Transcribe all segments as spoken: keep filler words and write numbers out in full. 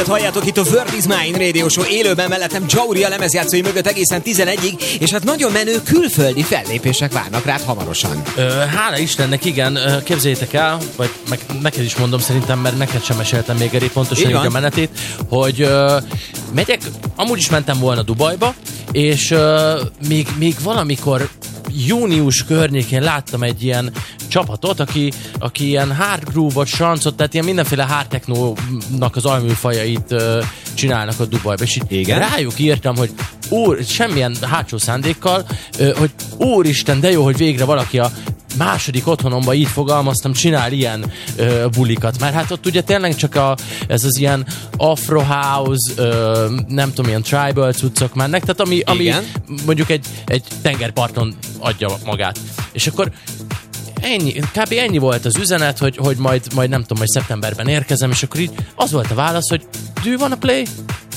Show-t halljátok itt a World is Mine Radio Show élőben, mellettem Jauri a lemezjátszói mögött egészen tizenegyig, és hát nagyon menő külföldi fellépések várnak rád hamarosan. Ö, hála Istennek, igen, képzeljétek el, vagy meg neked is mondom szerintem, mert neked sem meséltem még elég pontosan így a menetét, hogy ö, megyek, amúgy is mentem volna Dubajba, és ö, még, még valamikor június környékén láttam egy ilyen csapatot, aki, aki ilyen hard groove-ot, sancot, tehát ilyen mindenféle hard technónak az alműfajait uh, csinálnak a Dubajba, és így igen? rájuk írtam, hogy úr, semmilyen hátsó szándékkal, uh, hogy úristen, de jó, hogy végre valaki a második otthonomban így fogalmaztam, csinál ilyen ö, bulikat, mert hát ott ugye tényleg csak a, ez az ilyen Afro House, ö, nem tudom, ilyen tribal cuccok mennek, tehát ami, ami mondjuk egy, egy tengerparton adja magát. És akkor ennyi, kb. Ennyi volt az üzenet, hogy, hogy majd, majd nem tudom, majd szeptemberben érkezem, és akkor így az volt a válasz, hogy do you wanna play?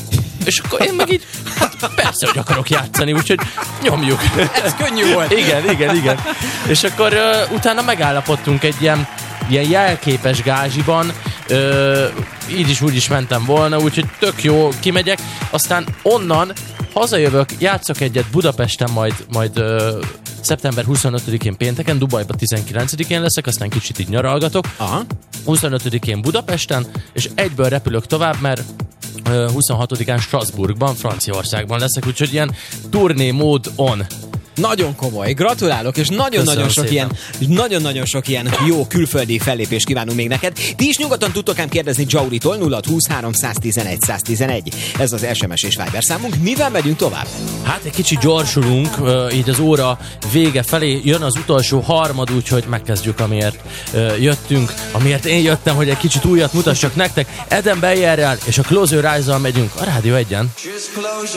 És akkor én meg így, hát persze, hogy akarok játszani, úgyhogy nyomjuk. Ez könnyű volt. Igen, igen, igen. És akkor uh, utána megállapodtunk egy ilyen, ilyen jelképes gázsiban, uh, így is úgy is mentem volna, úgyhogy tök jó, kimegyek, aztán onnan hazajövök, játszok egyet Budapesten, majd, majd uh, szeptember huszonötödikén pénteken, Dubajban tizenkilencedikén leszek, aztán kicsit így nyaralgatok. Aha. huszonötödikén Budapesten, és egyből repülök tovább, mert huszonhatodikán Strasbourgban, Franciaországban leszek, úgyhogy ilyen turné mód on. Nagyon komoly, gratulálok, és nagyon-nagyon sok ilyen, nagyon-nagyon sok ilyen jó külföldi fellépést kívánunk még neked. Ti is nyugodtan tudtok ám kérdezni Jauritól nulla húsz háromszáztizenegy száztizenegy. Ez az es em es és Viber számunk. Mivel megyünk tovább? Hát egy kicsit gyorsulunk, így az óra vége felé jön az utolsó harmad, úgyhogy megkezdjük, amiért jöttünk, amiért én jöttem, hogy egy kicsit újat mutassak nektek. Eden Bayerrel és a Close Your Eyes-zal megyünk a Rádió egyen.